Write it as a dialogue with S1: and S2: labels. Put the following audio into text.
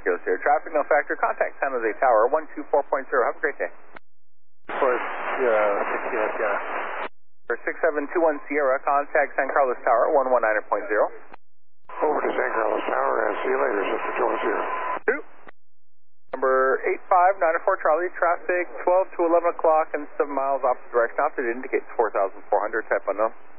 S1: Kilo Sierra traffic, no factor. Contact San Jose Tower 124.0. Have a great day. For 6721 Sierra, contact San Carlos Tower 119.0.
S2: Over to San Carlos Tower and see you later, Sister Kilo Sierra.
S1: 2. Number 8594 Charlie, traffic 12 to 11 o'clock and 7 miles opposite direction. Opposite indicates 4,400, type unknown.